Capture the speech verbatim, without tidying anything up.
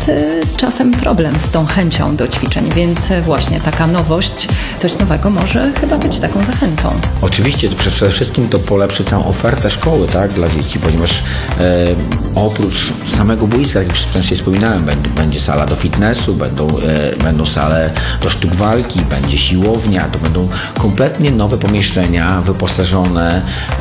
y, czasem problem z tą chęcią do ćwiczeń, więc y, właśnie taka nowość, coś nowego może chyba być taką zachętą. Oczywiście, to przede wszystkim to polepszy całą ofertę szkoły, tak, dla dzieci, ponieważ e, oprócz samego boiska, jak już wcześniej wspominałem, będzie, będzie sala do fitnessu, będą, e, będą sale do sztuk walki, będzie siłownia, to będą kompletnie nowe pomieszczenia, wyposażone